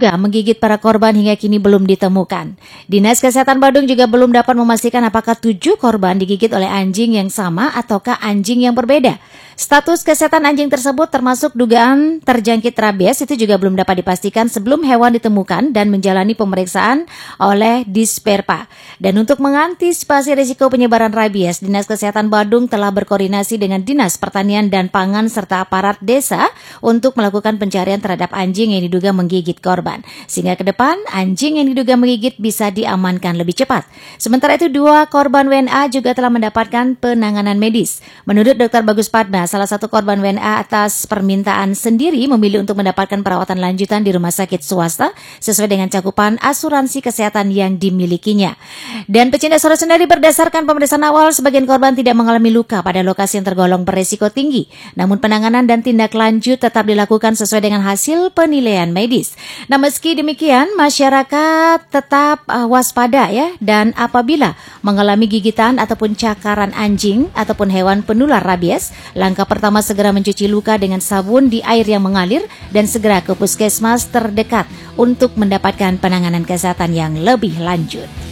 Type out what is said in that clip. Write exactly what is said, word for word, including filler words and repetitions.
diduga menggigit para korban hingga kini belum ditemukan. Dinas Kesehatan Badung juga belum dapat memastikan apakah tujuh korban digigit oleh anjing yang sama ataukah anjing yang berbeda. Status kesehatan anjing tersebut termasuk dugaan terjangkit rabies itu juga belum dapat dipastikan sebelum hewan ditemukan dan menjalani pemeriksaan oleh Disperpa. Dan untuk mengantisipasi risiko penyebaran rabies, Dinas Kesehatan Badung telah berkoordinasi dengan Dinas Pertanian dan Pangan serta aparat desa untuk melakukan pencarian terhadap anjing yang diduga menggigit korban. Sehingga ke depan anjing yang diduga menggigit bisa diamankan lebih cepat. Sementara itu dua korban W N A juga telah mendapatkan penanganan medis. Menurut Dokter Bagus Padma, salah satu korban W N A atas permintaan sendiri memilih untuk mendapatkan perawatan lanjutan di rumah sakit swasta sesuai dengan cakupan asuransi kesehatan yang dimilikinya. Dan pecinta suara sendiri berdasarkan pemeriksaan awal, sebagian korban tidak mengalami luka pada lokasi yang tergolong berisiko tinggi. Namun penanganan dan tindak lanjut tetap dilakukan sesuai dengan hasil penilaian medis. Nah, meski demikian, masyarakat tetap uh, waspada ya, dan apabila mengalami gigitan ataupun cakaran anjing ataupun hewan penular rabies, langkah pertama segera mencuci luka dengan sabun di air yang mengalir dan segera ke puskesmas terdekat untuk mendapatkan penanganan kesehatan yang lebih lanjut.